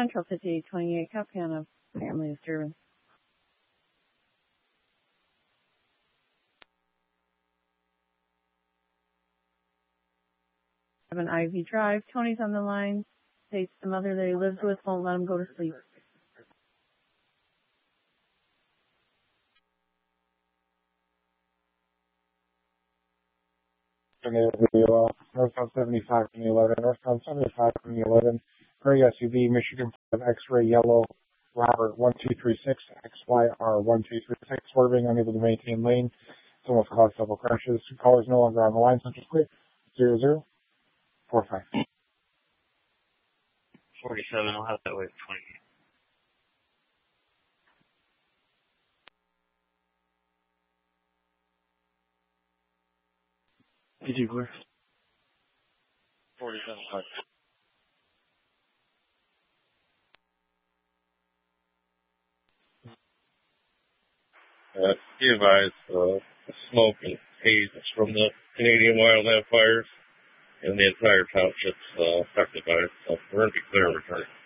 Central 5828, copy on a family disturbance. 7 Ivy Drive. Tony's on the line. States the mother that he lives with won't let him go to sleep. Northbound 75 from the 11, northbound 75 from the 11, gray SUV, Michigan X-ray yellow, Robert 1236, XYR 1236, swerving, unable to maintain lane. It's almost caused several crashes. Callers no longer on the line, Central Clear, 0045. 47, I'll have that wait for 20. PG Clear. 47, 5. Be advised, smoke and haze from the Canadian wildland fires, and the entire township's affected by it. So we're going to be clear and returning.